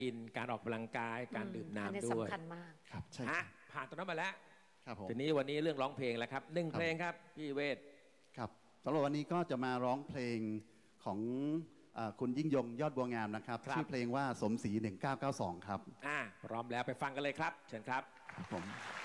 กินการออกกำลังกายการดื่มน้ำด้วยสำคัญมากครับใช่ผ่านตรงนั้นมาแล้วครับผมทีนี้วันนี้เรื่องร้องเพลงแล้วครับ1 เพลงครับพี่เวทครับสำหรับวันนี้ก็จะมาร้องเพลงของคุณยิ่งยงยอดบัวงามนะครับชื่อเพลงว่าสมศรี1992ครับพร้อมแล้วไปฟังกันเลยครับเชิญครับผม